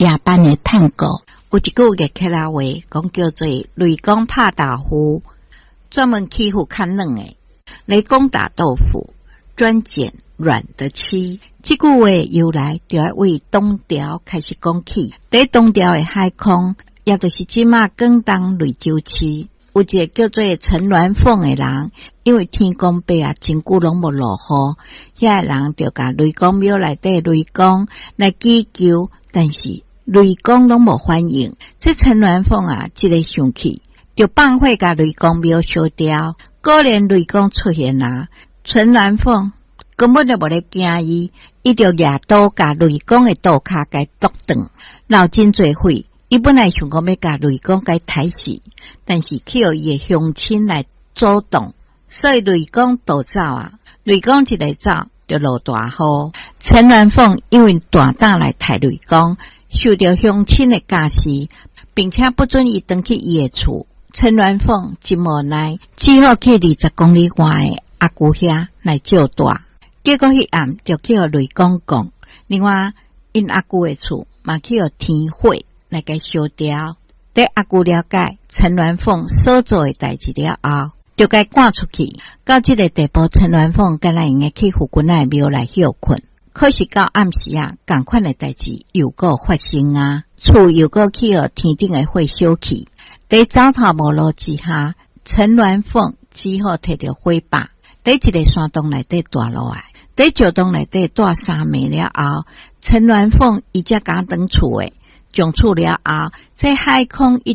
夜班的探戈。有一句嘅客家话讲叫做雷公拍豆腐，专门欺负较软的；雷公打豆腐，专捡软的吃。这句话由来就要为东条开始讲起。在东条的海空，也就是即马广东雷州市，有一个叫做陈鸾凤的人，因为天公伯啊真久拢无落雨，遐个人就甲雷公庙内底雷公来祈求，但是雷公拢无反应。这陈鸾凤啊，一个生气，就放火甲雷公庙烧掉。果然雷公出现啦，陈鸾凤根本就无咧惊伊，伊就举刀甲雷公的刀骹甲剁断，闹真侪火。伊本来想讲要甲雷公甲抬死，但是去有伊的乡亲来阻挡，所以雷公逃走啊。雷公一个走就落大雨。陈鸾凤因为大胆来抬雷公，受到乡亲的监视，并且不准伊回去伊的厝。陈鸾凤真无奈，只好去20公里外的阿姑遐来照大。结果迄暗就去互雷公讲，另外因阿姑的厝嘛去互天火来甲烧掉。在阿姑了解陈鸾凤所做的代志了后，就该赶出去。到这个地步，陈鸾凤敢若用去夫君的庙来休困。可是到暗时啊，同款的代志又个发生啊，厝又个去互天顶的火烧去。在走投无路之下，陈鸾凤只好摕着火把，在一个山洞内底住落来。在石洞内底住3暝了后，陈鸾凤伊才敢回厝诶。上厝了后，在海空一